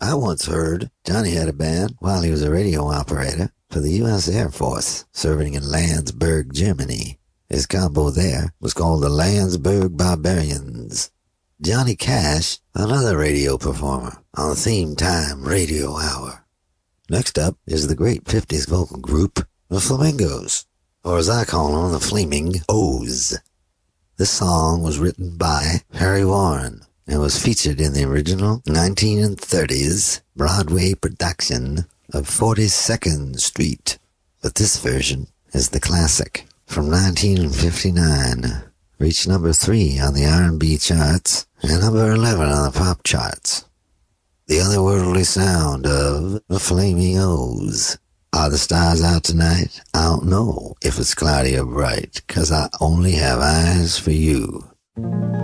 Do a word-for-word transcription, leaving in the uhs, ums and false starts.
I once heard Johnny had a band while he was a radio operator for the U S Air Force, serving in Landsberg, Germany. His combo there was called the Landsberg Barbarians. Johnny Cash, another radio performer on the Theme Time Radio Hour. Next up is the great fifties vocal group, the Flamingos, or as I call them, the Flaming O's. This song was written by Harry Warren and was featured in the original nineteen thirties Broadway production of forty-second Street. But this version is the classic from nineteen fifty-nine. Reached number three on the R and B charts and number eleven on the pop charts. The otherworldly sound of the Flaming O's. Are the stars out tonight? I don't know if it's cloudy or bright, 'cause I only have eyes for you.